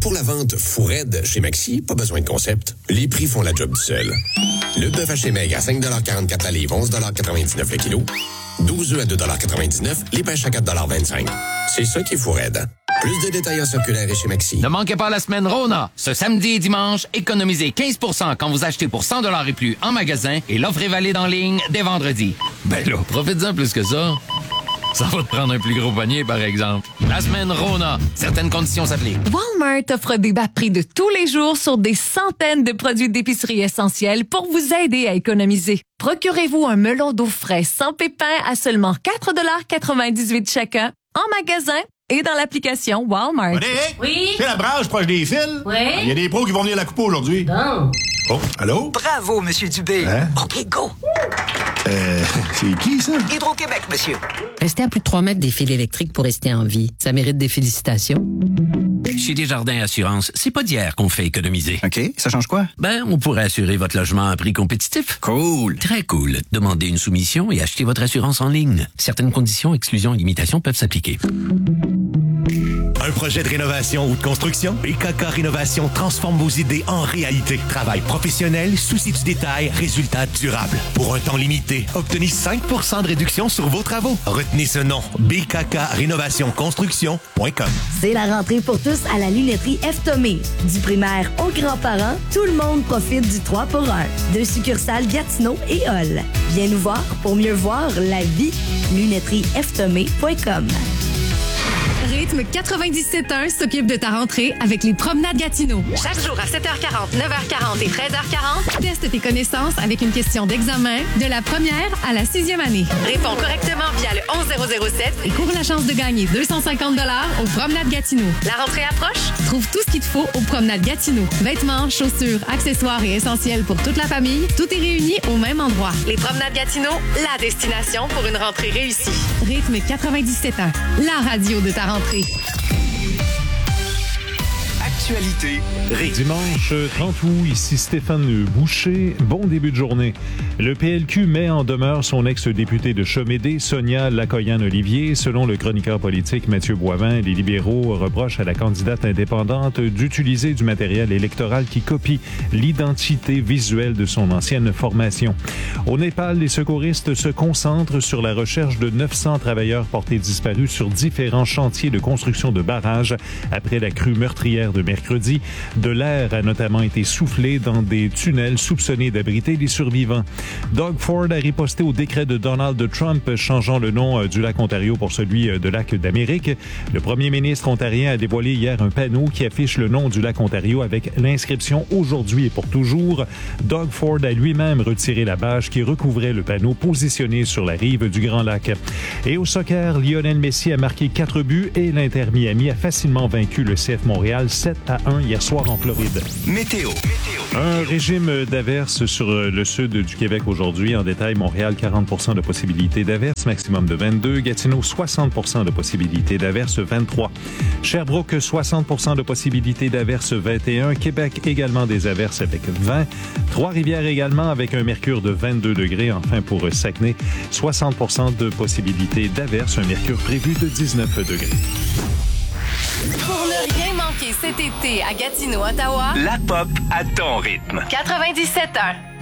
Pour la vente fou raide chez Maxi, pas besoin de concept. Les prix font la job du seul. Le bœuf haché maigre à 5,44 la livre, 11,99 le kilo. 12 œufs à 2,99 les pêches à 4,25 C'est ça qui est fou raide. Plus de détails en circulaire et chez Maxi. Ne manquez pas la semaine Rona. Ce samedi et dimanche, économisez 15% quand vous achetez pour 100 $ et plus en magasin et l'offre est valide en ligne dès vendredi. Ben là, profite-en plus que ça. Ça va te prendre un plus gros panier, par exemple. La semaine Rona. Certaines conditions s'appliquent. Walmart offre des bas prix de tous les jours sur des centaines de produits d'épicerie essentiels pour vous aider à économiser. Procurez-vous un melon d'eau frais sans pépins à seulement 4,98 chacun en magasin et dans l'application Walmart. Oui? C'est la branche proche des fils? Oui? Il y a des pros qui vont venir la couper aujourd'hui. Bon. Oh, allô? Bravo, Monsieur Dubé. Hein? OK, go. C'est qui, ça? Hydro-Québec, monsieur. Rester à plus de 3 mètres des fils électriques pour rester en vie. Ça mérite des félicitations. Chez Desjardins Assurance, c'est pas d'hier qu'on fait économiser. OK, ça change quoi? Ben, on pourrait assurer votre logement à un prix compétitif. Cool. Très cool. Demandez une soumission et achetez votre assurance en ligne. Certaines conditions, exclusions et limitations peuvent s'appliquer. Un projet de rénovation ou de construction? BKK Rénovation transforme vos idées en réalité. Travail professionnel, souci du détail, résultat durable. Pour un temps limité, obtenez 5% de réduction sur vos travaux. Retenez ce nom, bkkrénovationconstruction.com. C'est la rentrée pour tous à la lunetterie F-Tomé. Du primaire aux grands-parents, tout le monde profite du 3 pour 1. 2 succursales Gatineau et Hall. Viens nous voir pour mieux voir la vie. lunetterieftomé.com. Rythme 97.1 s'occupe de ta rentrée avec les promenades Gatineau. Chaque jour à 7h40, 9h40 et 13h40, teste tes connaissances avec une question d'examen de la première à la 6e année. Réponds correctement via le 11007 et cours la chance de gagner 250 $ aux promenades Gatineau. La rentrée approche? Trouve tout ce qu'il te faut aux promenades Gatineau. Vêtements, chaussures, accessoires et essentiels pour toute la famille. Tout est réuni au même endroit. Les promenades Gatineau, la destination pour une rentrée réussie. Rythme 97.1, la radio de ta rentrée. Actualité. Dimanche 30 août, ici Stéphane Boucher. Bon début de journée. Le PLQ met en demeure son ex-député de Chomédé, Sonia Lacoyane-Olivier. Selon le chroniqueur politique Mathieu Boivin, les libéraux reprochent à la candidate indépendante d'utiliser du matériel électoral qui copie l'identité visuelle de son ancienne formation. Au Népal, les secouristes se concentrent sur la recherche de 900 travailleurs portés disparus sur différents chantiers de construction de barrages après la crue meurtrière de mercredi. De l'air a notamment été soufflé dans des tunnels soupçonnés d'abriter les survivants. Doug Ford a riposté au décret de Donald Trump changeant le nom du lac Ontario pour celui de lac d'Amérique. Le premier ministre ontarien a dévoilé hier un panneau qui affiche le nom du lac Ontario avec l'inscription « Aujourd'hui et pour toujours ». Doug Ford a lui-même retiré la bâche qui recouvrait le panneau positionné sur la rive du Grand Lac. Et au soccer, Lionel Messi a marqué 4 buts et l'Inter Miami a facilement vaincu le CF Montréal 7-1 hier soir en Floride. Météo. Un régime d'averses sur le sud du Québec aujourd'hui. En détail, Montréal, 40% de possibilité d'averses, maximum de 22. Gatineau, 60% de possibilité d'averses, 23. Sherbrooke, 60% de possibilité d'averses, 21. Québec, également des averses avec 20. Trois-Rivières également avec un mercure de 22 degrés. Enfin, pour Saguenay, 60% de possibilité d'averses, un mercure prévu de 19 degrés. Pour ne rien manquer cet été à Gatineau, Ottawa, La pop à ton rythme. 97.1.